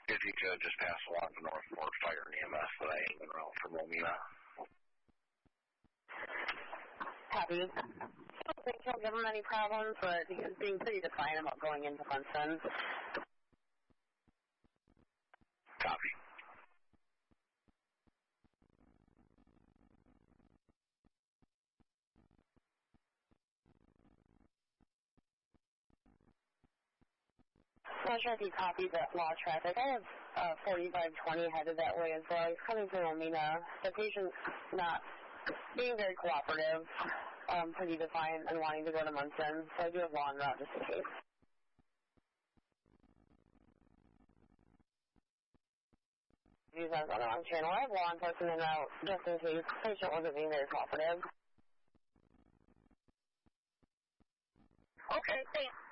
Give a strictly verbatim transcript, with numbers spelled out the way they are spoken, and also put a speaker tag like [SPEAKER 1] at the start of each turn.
[SPEAKER 1] If you could, just pass along to Northport Fire and E M S that I ain't been around for Lomina.
[SPEAKER 2] Copy. I don't think he'll give him any problems, but he's being pretty defiant about going into Munson.
[SPEAKER 1] Copy.
[SPEAKER 2] Not sure if you copied that law traffic. I have uh, forty-five twenty headed that way as well. He's coming from Lomina. The patient's not being very cooperative, um, pretty defiant and wanting to go to Munson. So I do have law en route just in case. Use that on the wrong channel. I have law enforcement en route just in case the patient wasn't being very cooperative.
[SPEAKER 3] Okay, thanks.